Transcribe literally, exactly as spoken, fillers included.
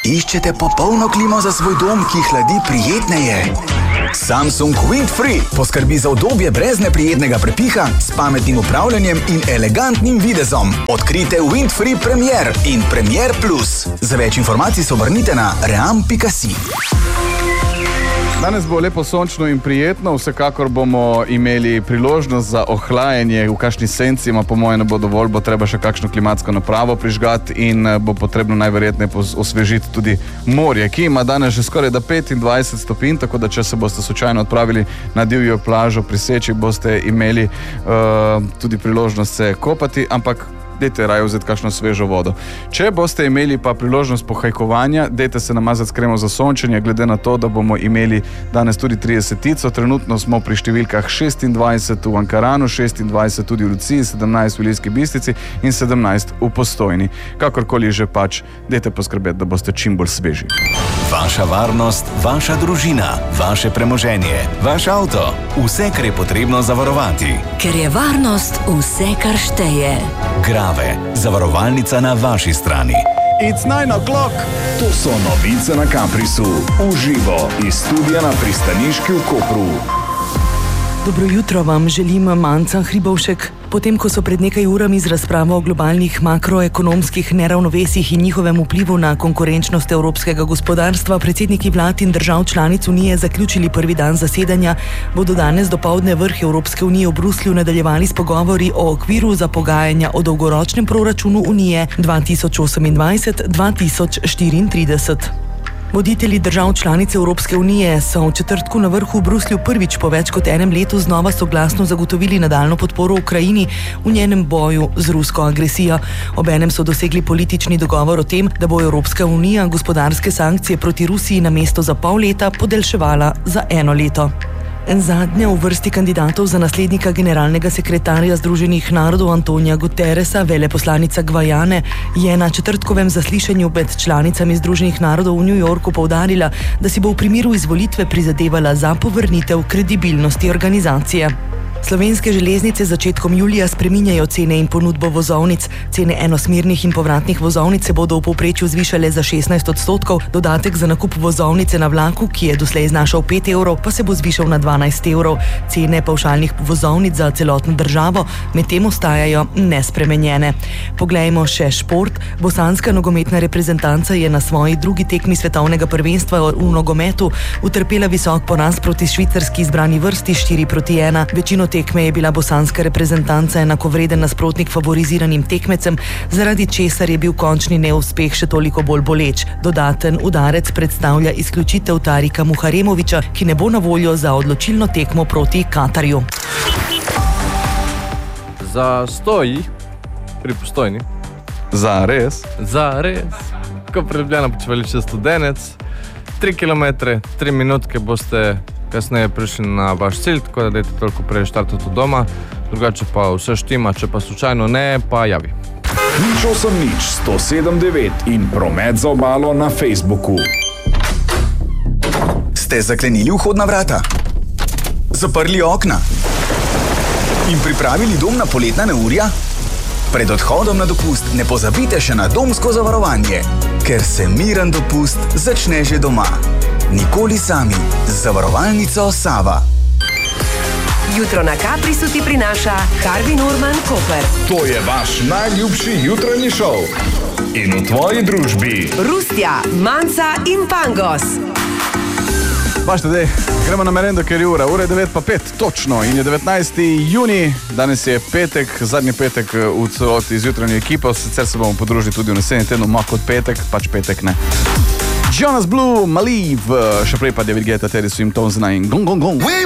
Iščete popolno klimo za svoj dom, ki hladi prijetneje? Samsung Windfree poskrbi za udobje brez neprijetnega prepiha, s pametnim upravljanjem in elegantnim videzom. Odkrite Windfree Premier in Premier Plus. Za več informacij se obrnite na ream pika si. Danes bo lepo sončno in prijetno, vsekakor bomo imeli priložnost za ohlajanje v kakšni senci, ima po moje ne bo dovolj, bo treba še kakšno klimatsko napravo prižgati in bo potrebno najverjetneje osvežiti tudi morje, ki ima danes že skoraj da petindvajset stopinj, tako da če se boste slučajno odpravili na divjo plažo pri Seči, boste imeli uh, tudi priložnost se kopati, ampak dajte raje vzeti kakšno svežo vodo. Če boste imeli pa priložnost pohajkovanja, dajte se namazati s kremo za sončenje, glede na to, da bomo imeli danes tudi tridesetico. Trenutno smo pri številkah šestindvajset v Ankaranu, šestindvajset tudi v Luciji, sedemnajst v Ilirski Bistrici in sedemnajst v Postojni. Kakorkoli že pač, dajte poskrbeti, da boste čim bolj sveži. Vaša varnost, vaša družina, vaše premoženje, vaš avto, vse, kar je potrebno zavarovati. Ker je varnost vse, kar šteje. Grave, zavarovalnica na vaši strani. It's nine o'clock! To so novice na Caprisu, v živo iz studia na pristaniški v Kopru. Dobro jutro vam želim, Manca Hribovšek. Potem, ko so pred nekaj urami z razpravo o globalnih makroekonomskih neravnovesjih in njihovem vplivu na konkurenčnost evropskega gospodarstva predsedniki vlad in držav članic Unije zaključili prvi dan zasedanja, bodo danes dopoldne vrh Evropske unije v Bruslju nadaljevali s pogovori o okviru za pogajanja o dolgoročnem proračunu Unije dva tisoč osemindvajset do dva tisoč štiriintrideset. Voditelji držav članic Evropske unije so v četrtku na vrhu v Bruslju prvič po več kot enem letu znova soglasno zagotovili nadaljno podporo Ukrajini v njenem boju z rusko agresijo. Obenem so dosegli politični dogovor o tem, da bo Evropska unija gospodarske sankcije proti Rusiji namesto za pol leta podaljševala za eno leto. Zadnja v vrsti kandidatov za naslednika generalnega sekretarja Združenih narodov Antonija Guterresa, veleposlanica Gvajane, je na četrtkovem zaslišanju med članicami Združenih narodov v New Yorku poudarila, da si bo v primeru izvolitve prizadevala za povrnitev kredibilnosti organizacije. Slovenske železnice začetkom julija spreminjajo cene in ponudbo vozovnic. Cene enosmernih in povratnih vozovnic se bodo v povprečju zvišale za šestnajst odstotkov, dodatek za nakup vozovnice na vlaku, ki je doslej znašal pet evrov, pa se bo zvišal na dvanajst evrov. Cene pavšalnih vozovnic za celotno državo medtem ostajajo nespremenjene. Poglejmo še šport. Bosanska nogometna reprezentanca je na svoji drugi tekmi svetovnega prvenstva v nogometu utrpela visok poraz proti švicarski izbrani vrsti štiri proti ena. Večino tekme je bila bosanska reprezentanca enakovreden nasprotnik favoriziranim tekmecem, zaradi česar je bil končni neuspeh še toliko bolj boleč. Dodaten udarec predstavlja izključitev Tarika Muharemovića, ki ne bo na voljo za odločilno tekmo proti Katarju. Za stoji pri Postojni. Za res? Za res. Ko pridobljeno počevališče Studenec, tri kilometre, tri minutke boste kasneje prišli na vaš cilj, tako da dajte toliko prej štartati od doma, drugače pa vse štima, če pa slučajno ne, pa javi. Nič osem nič, sto sedem devet in promet za obalo na Facebooku. Ste zaklenili vhodna vrata? Zaprli okna? In pripravili dom na poletna neurja? Pred odhodom na dopust ne pozabite še na domsko zavarovanje, ker se miren dopust začne že doma. Nikoli sami, z zavarovalnico Sava. Jutro na Caprisu ti prinaša Harvey Norman Koper. To je vaš najljubši jutranji šov. In v tvoji družbi Rustja, Manca in Pangos. Bašte dej, gremo na merendo, ker je ura. Ura je devet pa pet, točno. In je devetnajsti junij, danes je petek, zadnji petek v celoti z jutranjo ekipo. Sicer se bomo podružili tudi v naslednji tednu, ma kot petek, pač petek ne. Jonas Blue, Maliv, še prej pa David Guetta, Terry Swim, Tones nine, gong, gong, gong.